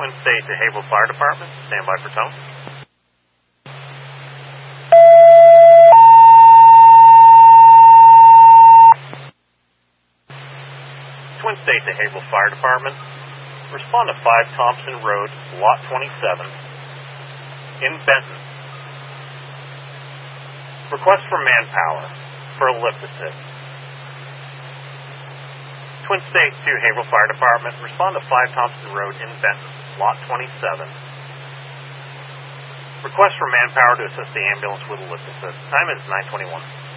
Twin State to Haverhill Fire Department. Stand by for tone. Twin State to Haverhill Fire Department. Respond to 5 Thompson Road, Lot 27, in Benton. Request for manpower for a lift assist. Twin State to Haverhill Fire Department. Respond to 5 Thompson Road in Benton, Lot 27. Request for manpower to assist the ambulance with a lift assist. Time is 9:21.